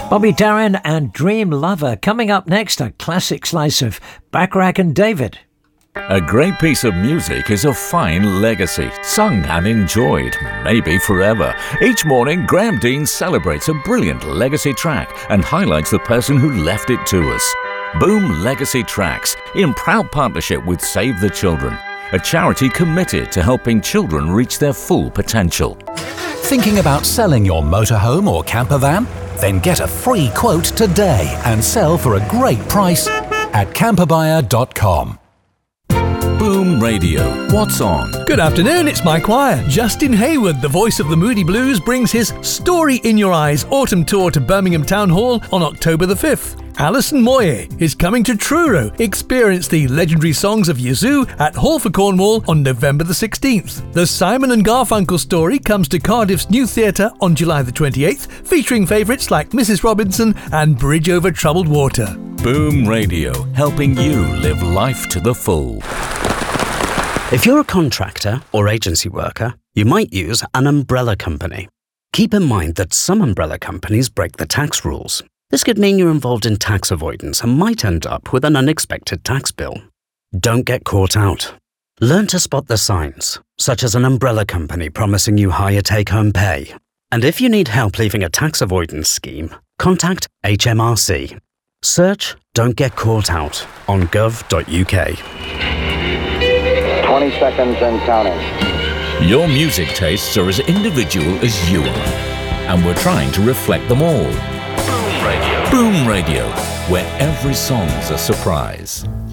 Bobby Darin and Dream Lover. Coming up next, a classic slice of Bacharach and David. A great piece of music is a fine legacy, sung and enjoyed, maybe forever. Each morning, Graham Dean celebrates a brilliant legacy track and highlights the person who left it to us. Boom Legacy Tracks, in proud partnership with Save the Children, a charity committed to helping children reach their full potential. Thinking about selling your motorhome or camper van? Then get a free quote today and sell for a great price at camperbuyer.com. Boom Radio, what's on? Good afternoon, it's Mike Wire. Justin Hayward, the voice of the Moody Blues, brings his Story in Your Eyes autumn tour to Birmingham Town Hall on October the 5th. Alison Moyet is coming to Truro. Experience the legendary songs of Yazoo at Hall for Cornwall on November the 16th. The Simon and Garfunkel story comes to Cardiff's New Theatre on July the 28th, featuring favourites like Mrs. Robinson and Bridge Over Troubled Water. Boom Radio, helping you live life to the full. If you're a contractor or agency worker, you might use an umbrella company. Keep in mind that some umbrella companies break the tax rules. This could mean you're involved in tax avoidance and might end up with an unexpected tax bill. Don't get caught out. Learn to spot the signs, such as an umbrella company promising you higher take-home pay. And if you need help leaving a tax avoidance scheme, contact HMRC. Search Don't Get Caught Out on gov.uk. 20 seconds and counting. Your music tastes are as individual as you are, and we're trying to reflect them all. Boom Radio, where every song's a surprise.